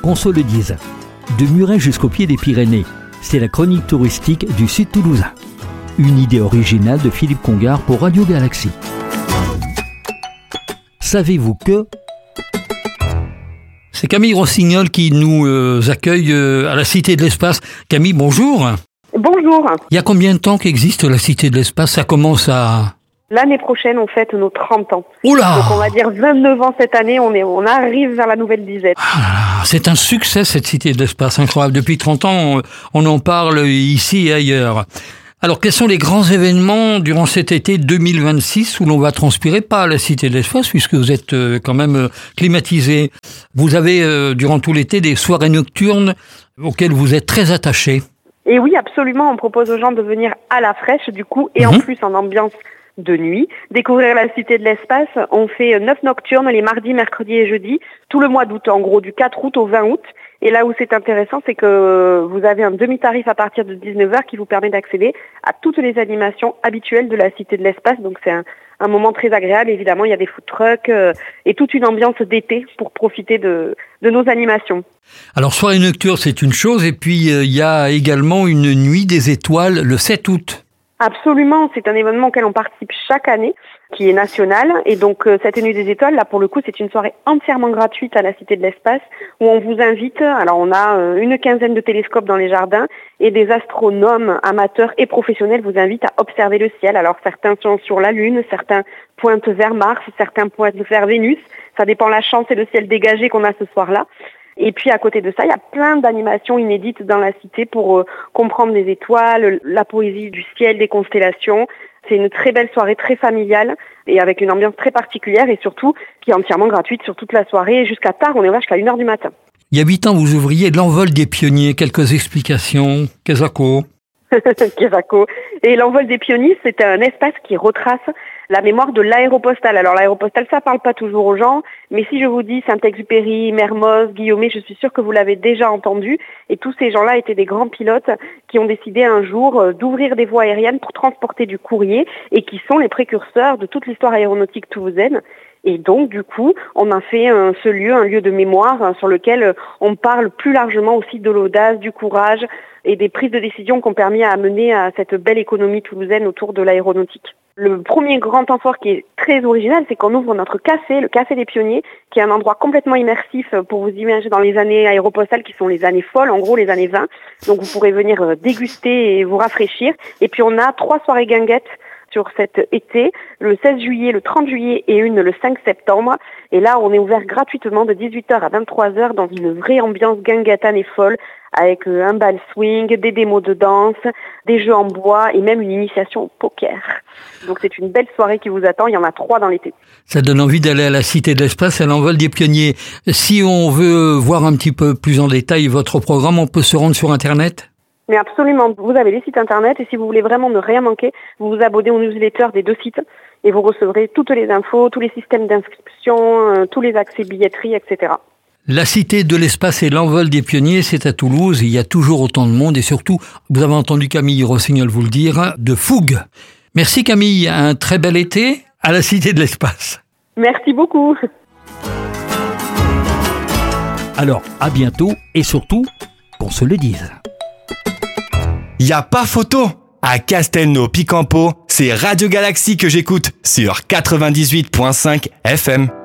qu'on se le dise. De Muret jusqu'au pied des Pyrénées, c'est la chronique touristique du Sud toulousain. Une idée originale de Philippe Congar pour Radio Galaxie. Savez-vous que... C'est Camille Rossignol qui nous accueille à la Cité de l'Espace. Camille, bonjour. Bonjour. Il y a combien de temps qu'existe la Cité de l'Espace? Ça commence à... L'année prochaine, on fête nos 30 ans. Oula! Donc on va dire 29 ans cette année, on arrive vers la nouvelle dizaine. Ah, c'est un succès cette Cité de l'Espace, incroyable. Depuis 30 ans, on en parle ici et ailleurs. Alors, quels sont les grands événements durant cet été 2026 où l'on va transpirer pas à la Cité de l'Espace puisque vous êtes quand même climatisé? Vous avez durant tout l'été des soirées nocturnes auxquelles vous êtes très attaché. Et oui, absolument, on propose aux gens de venir à la fraîche du coup et en plus en ambiance de nuit, découvrir la Cité de l'Espace. On fait 9 nocturnes les mardis, mercredis et jeudis, tout le mois d'août, en gros du 4 août au 20 août. Et là où c'est intéressant, c'est que vous avez un demi-tarif à partir de 19h qui vous permet d'accéder à toutes les animations habituelles de la Cité de l'Espace. Donc c'est un moment très agréable. Évidemment, il y a des food trucks et toute une ambiance d'été pour profiter de nos animations. Alors, soirée nocturne, c'est une chose. Et puis, il y a également une nuit des étoiles le 7 août. Absolument, c'est un événement auquel on participe chaque année, qui est national. Et donc, cette Nuit des Étoiles, là, pour le coup, c'est une soirée entièrement gratuite à la Cité de l'Espace, où on vous invite, alors on a une quinzaine de télescopes dans les jardins, et des astronomes amateurs et professionnels vous invitent à observer le ciel. Alors, certains sont sur la Lune, certains pointent vers Mars, certains pointent vers Vénus. Ça dépend la chance et le ciel dégagé qu'on a ce soir-là. Et puis à côté de ça, il y a plein d'animations inédites dans la cité pour comprendre les étoiles, la poésie du ciel, des constellations. C'est une très belle soirée, très familiale et avec une ambiance très particulière et surtout qui est entièrement gratuite sur toute la soirée jusqu'à tard. On est ouvert jusqu'à 1h du matin. Il y a 8 ans, vous ouvriez de l'envol des pionniers. Quelques explications. Quesaco. Quesaco. Et l'envol des pionniers, c'est un espace qui retrace la mémoire de l'aéropostale. Alors l'aéropostale, ça parle pas toujours aux gens, mais si je vous dis Saint-Exupéry, Mermoz, Guillaumet, je suis sûre que vous l'avez déjà entendu. Et tous ces gens-là étaient des grands pilotes qui ont décidé un jour d'ouvrir des voies aériennes pour transporter du courrier et qui sont les précurseurs de toute l'histoire aéronautique toulousaine. Et donc, du coup, on a fait ce lieu, un lieu de mémoire sur lequel on parle plus largement aussi de l'audace, du courage et des prises de décision qui ont permis à amener à cette belle économie toulousaine autour de l'aéronautique. Le premier grand temps fort qui est très original, c'est qu'on ouvre notre café, le Café des Pionniers, qui est un endroit complètement immersif pour vous immerger dans les années aéropostales qui sont les années folles, en gros les années 20. Donc vous pourrez venir déguster et vous rafraîchir. Et puis on a 3 soirées guinguettes sur cet été, le 16 juillet, le 30 juillet et une le 5 septembre. Et là, on est ouvert gratuitement de 18h à 23h dans une vraie ambiance guinguettane et folle, avec un bal swing, des démos de danse, des jeux en bois et même une initiation au poker. Donc c'est une belle soirée qui vous attend, il y en a 3 dans l'été. Ça donne envie d'aller à la Cité de l'Espace, à l'envol des pionniers. Si on veut voir un petit peu plus en détail votre programme, on peut se rendre sur Internet ? Mais absolument, vous avez les sites internet et si vous voulez vraiment ne rien manquer, vous vous abonnez aux newsletters des 2 sites et vous recevrez toutes les infos, tous les systèmes d'inscription, tous les accès billetterie, etc. La Cité de l'Espace et l'envol des pionniers, c'est à Toulouse. Il y a toujours autant de monde et surtout, vous avez entendu Camille Rossignol vous le dire, de fougue. Merci Camille, un très bel été à la Cité de l'Espace. Merci beaucoup. Alors, à bientôt et surtout, qu'on se le dise. Y a pas photo! À Castelnau-Picampo, c'est Radio Galaxie que j'écoute sur 98.5 FM.